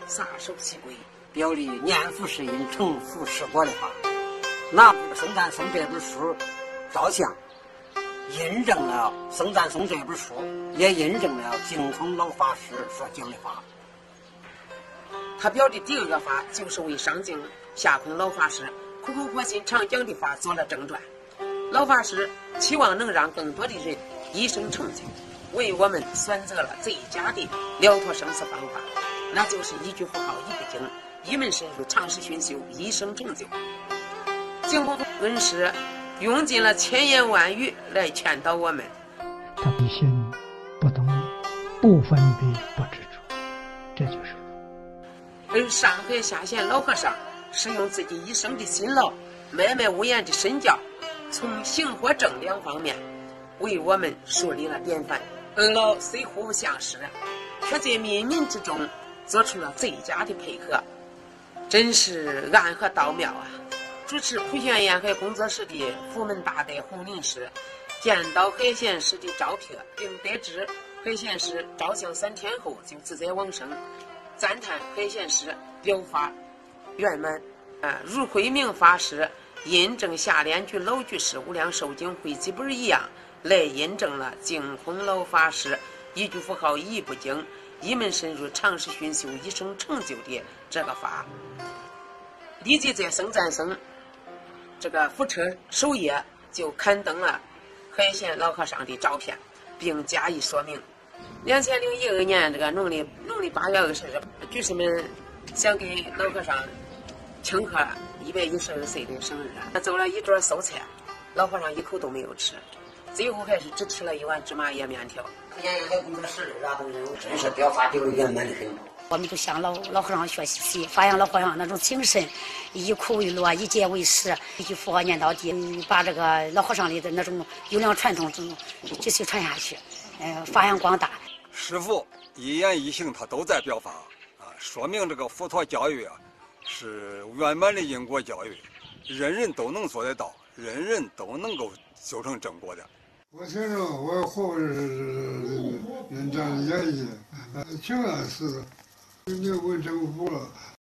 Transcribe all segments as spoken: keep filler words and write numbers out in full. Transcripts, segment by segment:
撒手其归， 表里念佛是因，成佛是果的话。拿这个僧赞颂这本书照相，印证了僧赞颂这本书，也印证了净空老法师所讲的话。 他表的第二个法就是为上净下空老法师苦口婆心常讲的法做了正传。老法师期望能让更多的人一生成就，为我们选择了最佳的了脱生死方法，那就是一句佛号一部经，一门深入，长时熏修，一生成就。净空恩师用尽了千言万语来劝导我们。 他的心不动，不分别，不执着，这就是佛。 而上海下县老和尚是用自己一生的辛劳，脉脉无言的身教，从行和正两方面为我们树立了典范。二老虽互不相识，却在冥冥之中做出了最佳的配合，真是暗合道妙啊！主持普贤沿海工作室的福门大德洪林师见到海贤师的照片，并得知海贤师照相三天后就自在往生，赞叹海贤师表法圆满。啊，如慧明法师印证下联居老居士无量寿经汇集本一样，来印证了净空老法师一句佛号一部经，一门深入，长时熏修，一生成就的这个法。立即在僧赞僧这个佛车首页就刊登了海贤老和尚的照片，并加以说明。两千零一二年这个农历农历八月二十日，居士们想给老和尚庆贺一百一十二岁的生日，他做了一桌素菜，老和尚一口都没有吃，最后还是只吃了一碗芝麻叶面条。 沿海工作室那都真是表法就圆满的很多。 我们就向老老和尚学习，发扬老和尚那种精神，以苦为乐，以戒为师，一句佛号念到底，把这个老和尚里的那种优良传统继续传下去，呃，发扬光大。 师父一言一行他都在表法啊，说明这个佛陀教育啊是圆满的因果教育，人人都能做得到，人人都能够修成正果的。 我听着我活着是人家的原因，挺安死的，你问政府了，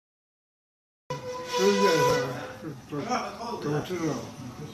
世界上都都知道。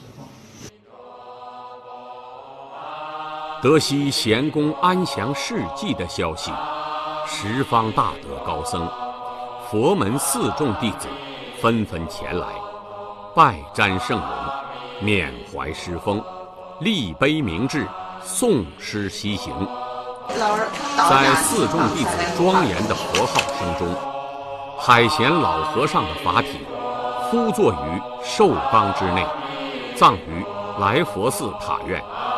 得悉贤公安详事迹的消息，十方大德高僧、佛门四众弟子纷纷前来，拜瞻圣容，缅怀师风，立碑铭志，诵诗西行。在四众弟子庄严的佛号声中，海贤老和尚的法体敷坐于寿缸之内，葬于来佛寺塔院。